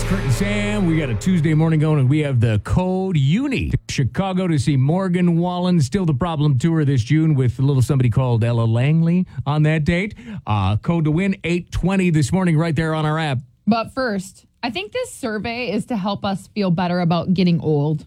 Kurt and Sam. We got a Tuesday morning going, and we have the code UNI. Chicago to see Morgan Wallen. Still the Problem Tour this June with a little somebody called Ella Langley on that date. Code to win, 820 this morning right there on our app. But first, I think this survey is to help us feel better about getting old.